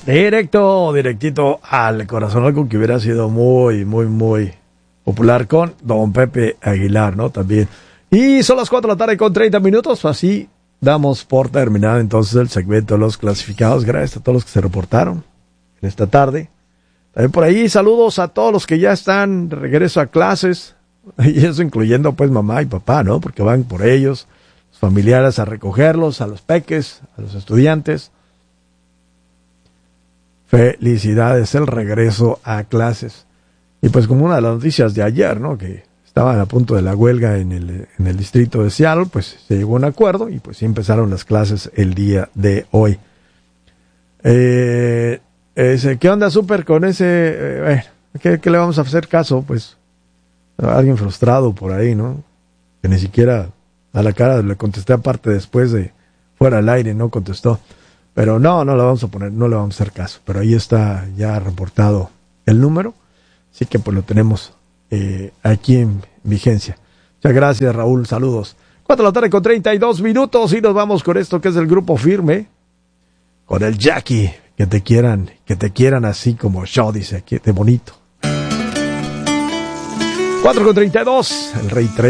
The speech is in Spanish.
Directito al corazón, algo que hubiera sido muy popular con don Pepe Aguilar, ¿no? También. Y son las 4 de la tarde con 30 minutos, así damos por terminado entonces el segmento de los clasificados. Gracias a todos los que se reportaron en esta tarde. También por ahí saludos a todos los que ya están de regreso a clases, y eso incluyendo pues mamá y papá, ¿no? Porque van por ellos, los familiares a recogerlos, a los peques, a los estudiantes. Felicidades, el regreso a clases. Y pues como una de las noticias de ayer, ¿no? Que estaban a punto de la huelga en el distrito de Seattle, pues se llegó a un acuerdo y pues sí empezaron las clases el día de hoy. ¿Qué onda, Super, con ese? ¿Qué le vamos a hacer caso? Pues alguien frustrado por ahí, ¿no? Que ni siquiera a la cara le contesté, aparte después de fuera al aire, no contestó. Pero no le vamos a poner, no le vamos a hacer caso. Pero ahí está ya reportado el número. Así que pues lo tenemos aquí en vigencia. Muchas gracias, Raúl. Saludos. 4 de la tarde con 32 minutos y nos vamos con esto que es el Grupo Firme. Con el Jackie. Que te quieran así como yo, dice aquí, de bonito. 4 con 32. El Rey 3.